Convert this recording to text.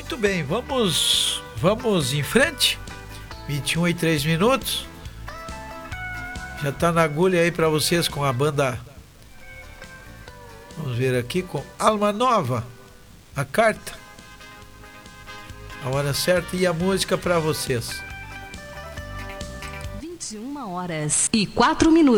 Muito bem, vamos em frente. 21h03. Já tá na agulha aí para vocês com a banda. Vamos ver aqui com Alma Nova. A carta. A hora certa e a música para vocês. 21h04.